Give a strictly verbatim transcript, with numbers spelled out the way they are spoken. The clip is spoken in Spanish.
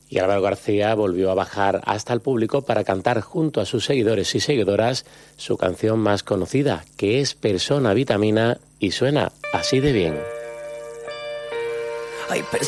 Y Álvaro García volvió a bajar hasta el público para cantar junto a sus seguidores y seguidoras su canción más conocida, que es Persona Vitamina, y suena así de bien. Ay,